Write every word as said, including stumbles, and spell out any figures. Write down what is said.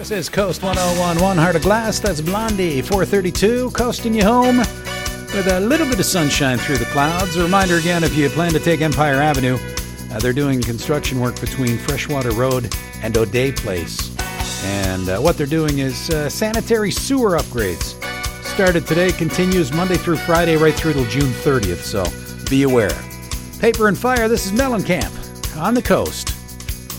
This is Coast one oh one, One Heart of Glass. That's Blondie, four thirty-two, coasting you home with a little bit of sunshine through the clouds. A reminder again, if you plan to take Empire Avenue, uh, they're doing construction work between Freshwater Road and O'Day Place. And uh, what they're doing is uh, sanitary sewer upgrades. Started today, continues Monday through Friday, right through till June thirtieth, so be aware. Paper and Fire, this is Mellencamp on the coast.